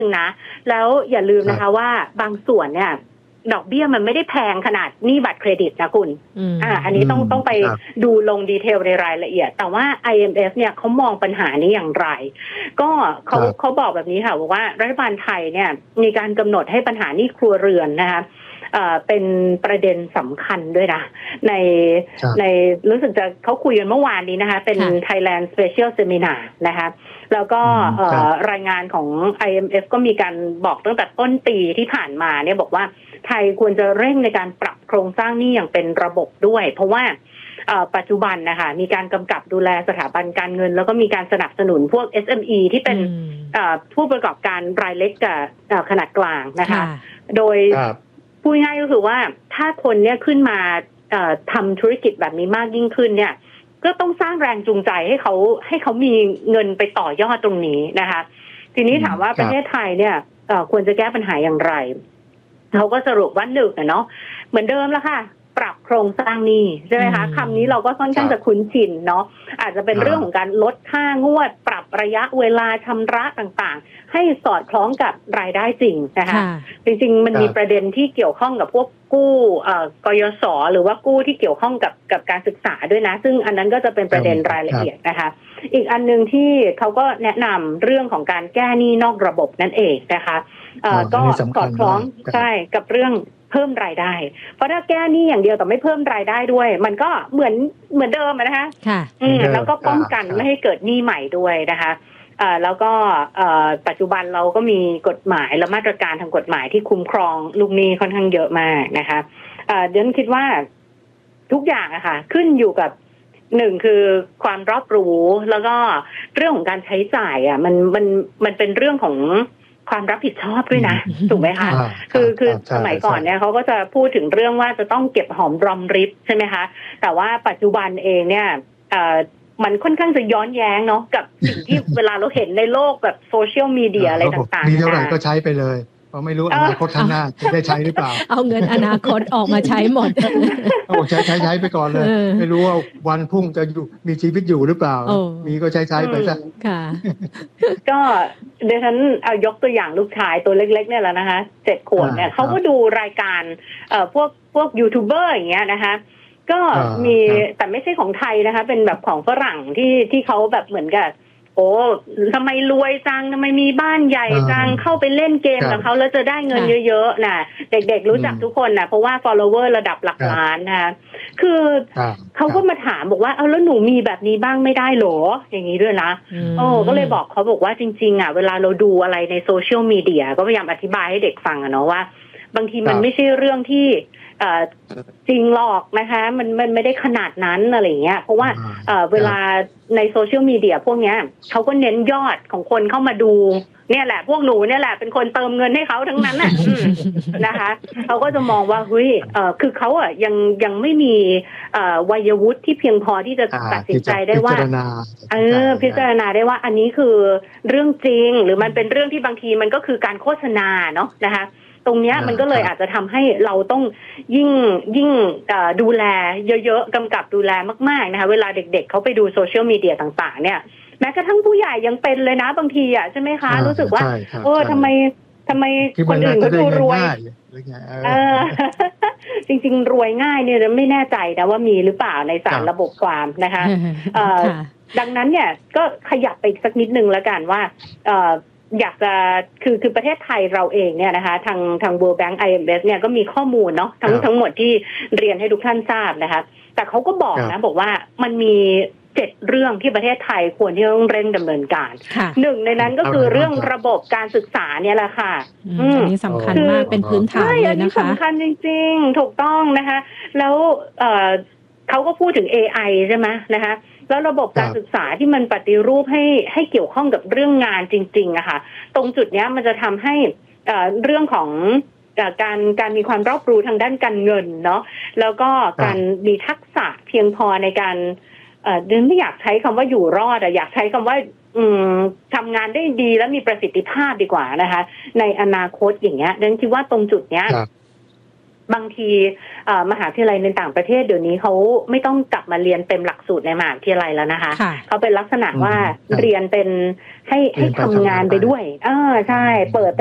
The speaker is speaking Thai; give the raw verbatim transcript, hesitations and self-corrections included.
นะแล้วอย่าลืมนะคะว่าบางส่วนเนี่ยดอกเบี้ยมันไม่ได้แพงขนาดหนี้บัตรเครดิตนะคุณอ่าอันนี้ต้องต้องไปดูลงดีเทลในรายละเอียดแต่ว่า ไอ เอ็ม เอฟ เนี่ยเขามองปัญหานี้อย่างไรก็เขาเขาบอกแบบนี้ค่ะบอกว่ารัฐบาลไทยเนี่ยมีการกำหนดให้ปัญหาหนี้ครัวเรือนนะคะเอ่อเป็นประเด็นสำคัญด้วยนะในในรู้สึกจะเขาคุยกันเมื่อวานนี้นะคะเป็น Thailand Special Seminar นะคะแล้วก็รายงานของ ไอ เอ็ม เอฟ ก็มีการบอกตั้งแต่ต้นปีที่ผ่านมาเนี่ยบอกว่าไทยควรจะเร่งในการปรับโครงสร้างหนี้อย่างเป็นระบบด้วยเพราะว่าปัจจุบันนะคะมีการกำกับดูแลสถาบันการเงินแล้วก็มีการสนับสนุนพวก เอส เอ็ม อี ที่เป็นผู้ประกอบการรายเล็กกับขนาดกลางนะคะโดยพูดง่ายก็คือว่าถ้าคนเนี่ยขึ้นมาทำธุรกิจแบบนี้มากยิ่งขึ้นเนี่ยก็ต้องสร้างแรงจูงใจให้เขาให้เขามีเงินไปต่อยอดตรงนี้นะคะทีนี้ถามว่าประเทศไทยเนี่ยควรจะแก้ปัญหาอย่างไรเขาก็สรุปว่าหนึ่งเนาะเหมือนเดิมแล้วค่ะปรับโครงสร้างหนี้ใช่ไหมคะคำนี้เราก็ค่อนข้างจะคุ้นชินเนาะอาจจะเป็นเรื่องของการลดค่างวดปรับระยะเวลาชำระต่างๆให้สอดคล้องกับรายได้จริงนะคะจริงๆมันมีประเด็นที่เกี่ยวข้องกับพวกกู้กยศหรือว่ากู้ที่เกี่ยวข้องกับกับการศึกษาด้วยนะซึ่งอันนั้นก็จะเป็นประเด็นรายละเอียดนะคะอีกอันนึงที่เขาก็แนะนำเรื่องของการแก้หนี้นอกระบบนั่นเองนะคะก็สอดคล้องใช่กับเรื่องเพิ่มรายได้เพราะถ้าแก้หนี้อย่างเดียวแต่ไม่เพิ่มรายได้ด้วยมันก็เหมือนเหมือนเดิมนะคะค่ะแล้วก็ป้องกันไม่ให้เกิดหนี้ใหม่ด้วยนะคะแล้วก็ปัจจุบันเราก็มีกฎหมายและมาตรการทางกฎหมายที่คุ้มครองลูกหนี้ค่อนข้างเยอะมากนะคะเดี๋ยวคิดว่าทุกอย่างอะค่ะขึ้นอยู่กับหนึ่งคือความรอบรู้แล้วก็เรื่องของการใช้จ่ายอะมันมันมันเป็นเรื่องของความรับผิดชอบด้วยนะถูกไหมคะคือคือสมัยก่อนเนี่ยเขาก็จะพูดถึงเรื่องว่าจะต้องเก็บหอมรอมริบใช่ไหมคะแต่ว่าปัจจุบันเองเนี่ยมันค่อนข้างจะย้อนแย้งเนาะกับสิ่งที่เวลาเราเห็นในโลกแบบโซเชียลมีเดียอะไรต่างๆมีเท่าไหร่ก็ใช้ไปเลยเพราะไม่รู้อนาคตข้างหน้าจะได้ใช้หรือเปล่าเอาเงินอนาคตออกมาใช้หมดเอาใช้ใช้ใช้ไปก่อนเลยไม่รู้ว่าวันพรุ่งจะอยู่มีชีวิตอยู่หรือเปล่ามีก็ใช้ใช้ไปซะค่ะก็เดี๋ยวฉันเอายกตัวอย่างลูกชายตัวเล็กๆเนี่ยแหละนะคะเจ็ดขวบเนี่ยเขาก็ดูรายการเอ่อพวกพวกยูทูบเบอร์อย่างเงี้ยนะคะก็มีแต่ไม่ใช่ของไทยนะคะเป็นแบบของฝรั่งที่ที่เขาแบบเหมือนกับโอ้ทำไมรวยจังทำไมมีบ้านใหญ่จังเข้าไปเล่นเกมกับเขาแล้วจะได้เงินเยอะๆน่ะเด็กๆรู้จักทุกคนนะเพราะว่า follower ระดับหลักล้านนะคะคือเขาก็มาถามบอกว่าเอาแล้วหนูมีแบบนี้บ้างไม่ได้หรออย่างนี้ด้วยนะโอ้ก็เลยบอกเขาบอกว่าจริงๆอ่ะเวลาเราดูอะไรในโซเชียลมีเดียก็พยายามอธิบายให้เด็กฟังอะเนาะว่าบางทีมันไม่ใช่เรื่องที่จริงหรอกนะคะมันมันไม่ได้ขนาดนั้นอะไรเงี้ยเพราะว่าเวลาในโซเชียลมีเดียพวกเนี้ยเขาก็เน้นยอดของคนเข้ามาดูเนี่ยแหละพวกหนูเนี่ยแหละเป็นคนเติมเงินให้เขาทั้งนั้นน่ะนะคะเขาก็จะมองว่าเฮ้ยเอ่อคือเขาอ่ะยังยังไม่มีเอ่อวัยวุฒิที่เพียงพอที่จะตัดสินใจได้ว่าเออพิจารณาได้ว่าอันนี้คือเรื่องจริงหรือมันเป็นเรื่องที่บางทีมันก็คือการโฆษณาเนาะนะคะตรงนี้มันก็เลยอาจจะทำให้เราต้องยิ่งยิ่งดูแลเยอะๆกำกับดูแลมากๆนะคะเวลาเด็กๆเขาไปดูโซเชียลมีเดียต่างๆเนี่ยแม้กระทั่งผู้ใหญ่ยังเป็นเลยนะบางทีอ่ะใช่ไหมคะรู้สึกว่าเออทำไมทำไมคนอื่นเขาดูรวยเออจริงๆรวยง่ายเนี่ยไม่แน่ใจนะว่ามีหรือเปล่าในสารระบบความนะคะดังนั้นเนี่ยก็ขยับไปสักนิดนึงแล้วกันว่าอยากจะคือคือประเทศไทยเราเองเนี่ยนะคะทางทาง World Bank ไอ เอ็ม เอฟ เนี่ยก็มีข้อมูลเนาะทั้งทั้งหมดที่เรียนให้ทุกท่านทราบนะคะแต่เขาก็บอกนะบอกว่ามันมีเจ็ดเรื่องที่ประเทศไทยควรที่ต้องเร่งดำเนินการหนึ่งในนั้นก็คือเรื่องระบบการศึกษาเนี่ยแหละค่ะอันนี้สำคัญมากเป็นพื้นฐานเลยนะคะสำคัญจริงๆถูกต้องนะคะแล้วเอ่อเขาก็พูดถึง เอ ไอ ใช่ไหมนะคะแล้วระบบการศึกษาที่มันปฏิรูปให้ให้เกี่ยวข้องกับเรื่องงานจริงๆอะค่ะตรงจุดนี้มันจะทำให้เรื่องของการการมีความรอบรู้ทางด้านการเงินเนาะแล้วก็การมีทักษะเพียงพอในการเอ่อดิฉันไม่อยากใช้คำว่าอยู่รอดอะอยากใช้คำว่าอืมทำงานได้ดีและมีประสิทธิภาพดีกว่านะคะในอนาคตอย่างเงี้ยดิฉันคิดว่าตรงจุดเนี้ยบางทีมหาวิทยาลัยในต่างประเทศเดี๋ยวนี้เขาไม่ต้องกลับมาเรียนเต็มหลักสูตรในมหาวิทยาลัยแล้วนะคะเขาเป็นลักษณะว่าเรียนเป็นให้ให้ทำงานไปด้วยเออใช่เปิด